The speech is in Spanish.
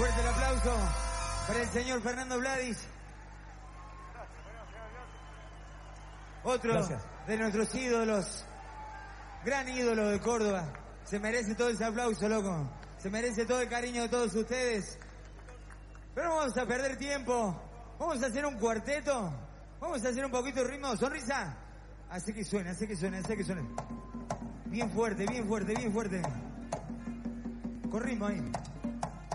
Fuerte el aplauso para el señor Fernando Vladis. Otro Gracias. de nuestros ídolos, gran ídolo de Córdoba. Se merece todo ese aplauso, loco. Se merece todo el cariño de todos ustedes. Pero no vamos a perder tiempo. Vamos a hacer un cuarteto. Vamos a hacer un poquito de ritmo. Sonrisa. Así que suene, así que suene, así que suene. Bien fuerte, bien fuerte, bien fuerte. Con ritmo ahí.